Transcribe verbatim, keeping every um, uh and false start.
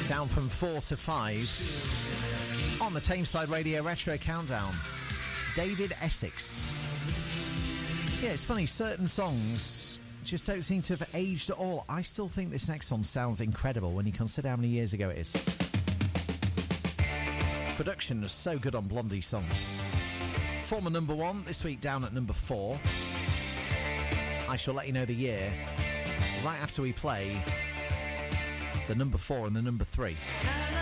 Down from four to five on the Tameside Radio Retro Countdown. David Essex. Yeah, it's funny, certain songs just don't seem to have aged at all. I still think this next song sounds incredible when you consider how many years ago it is. Production was so good on Blondie songs. Former number one, this week down at number four. I shall let you know the year right after we play the number four and the number three.